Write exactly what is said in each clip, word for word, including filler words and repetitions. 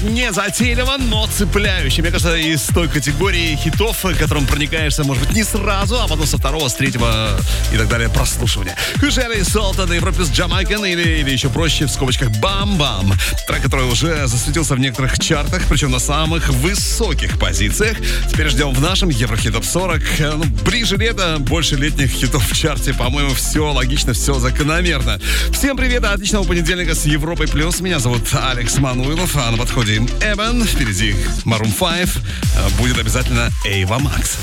незатейливо, но цепляюще. Мне кажется, из той категории хитов, к которым проникаешься, может быть, не сразу, а потом со второго, с третьего и так далее прослушивания. Кушали Солта на Европе с Джамайкан или, или еще проще, в скобочках, Бам-Бам. Трек, который уже засветился в некоторых чартах, причем на самых высоких позициях. Теперь ждем в нашем Еврохит Топ сорок. Ну, ближе лето, больше летних хитов в чарте. По-моему, все логично, все закономерно. Всем привет, отличного понедельника с Европой Плюс. Меня зовут Алекс Мануилов, а на подходе Эбен. Впереди Maroon пять. Будет обязательно Эйва Макс.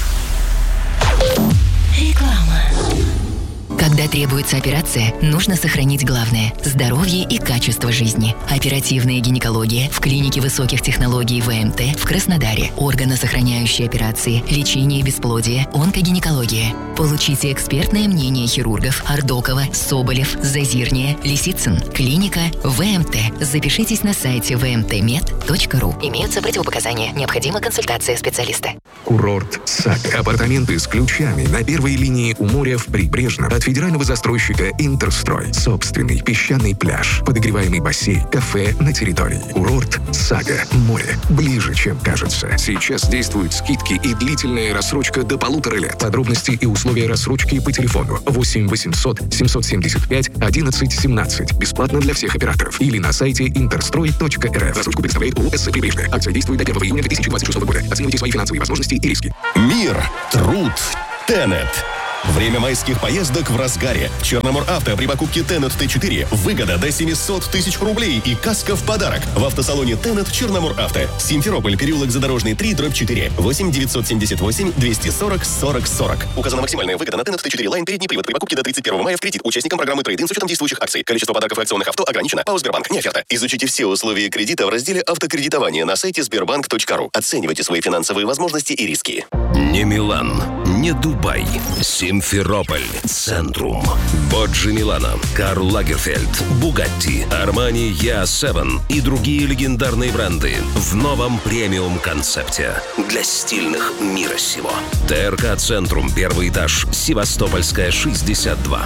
Реклама. Когда требуется операция, нужно сохранить главное – здоровье и качество жизни. Оперативная гинекология в клинике высоких технологий ВМТ в Краснодаре. Органосохраняющие операции, лечение бесплодия, онкогинекология. Получите экспертное мнение хирургов Ардокова, Соболев, Зазирния, Лисицын. Клиника ВМТ. Запишитесь на сайте вэ эм тэ мед точка ру. Имеются противопоказания. Необходима консультация специалиста. Курорт Сага. Апартаменты с ключами на первой линии у моря в Прибрежном. От федерального застройщика «Интерстрой». Собственный песчаный пляж, подогреваемый бассейн, кафе на территории. Курорт Сага. Море. Ближе, чем кажется. Сейчас действуют скидки и длительная рассрочка до полутора лет. Подробности и условия рассрочки по телефону восемь восемьсот семьсот семьдесят пять одиннадцать семнадцать. Бесплатно для всех операторов. Или на сайте интерстрой точка эр эф. Рассрочку представляет ООО «СС Прибрежная». Акция действует до первого июня две тысячи двадцать шестого года. Оценивайте свои финансовые возможности и риски. Мир, труд, Тенет. Время майских поездок в разгаре. Черномор Авто при покупке Тенет Т четыре. Выгода до семьсот тысяч рублей и каска в подарок. В автосалоне Тенет Черномор Авто. Симферополь, переулок Задорожный, три, дробь четыре. восемь девятьсот семьдесят восемь двести сорок сорок сорок. Указана максимальная выгода на Тенет Т четыре Лайн передний привод при покупке до тридцать первого мая в кредит. Участникам программы трейд-ин с учетом действующих акций. Количество подарков и акционных авто ограничено. ПАО Сбербанк. Не оферта. Изучите все условия кредита в разделе «Автокредитование» на сайте сбербанк точка ру. Оценивайте свои финансовые возможности и риски. Не Милан, не Дубай. Симферополь. Центрум. Боджи Милано, Карл Лагерфельд, Бугатти, Армани Я семь и другие легендарные бренды в новом премиум-концепте для стильных мира сего. ТРК Центрум, первый этаж, Севастопольская, шестьдесят два.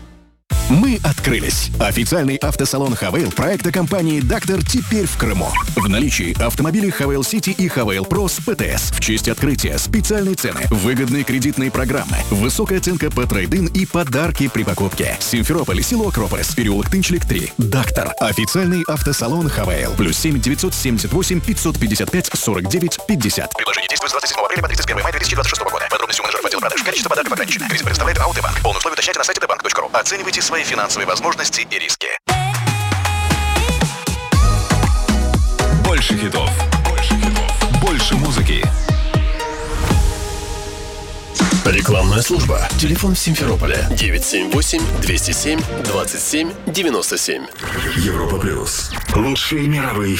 Мы открылись. Официальный автосалон «Хавейл» проекта компании «Дактор» теперь в Крыму. В наличии автомобили «Хавейл Сити» и «Хавейл Про» с ПТС. В честь открытия специальные цены, выгодные кредитные программы, высокая оценка по трейд-ин и подарки при покупке. Симферополь, село Акрополис, переулок Тынчлик, три. «Дактор». Официальный автосалон «Хавейл». Плюс семь девятьсот семьдесят восемь пятьсот пятьдесят пять сорок девять пятьдесят. Предложение действует с двадцать седьмого апреля по тридцать первого мая две тысячи двадцать шестого года. Подробности у менеджеров отдела продаж. Количество подарков ограничено. Риск представляет АО «Т-Банк». Полные условия уточняйте на сайте тэ банк точка ру. Оценивайте свои финансовые возможности и риски. Больше хитов. Больше хитов. Больше музыки. Рекламная служба. Телефон в Симферополе девять семь восемь двести семь двадцать семь девяносто семь. Европа Плюс. Лучшие мировые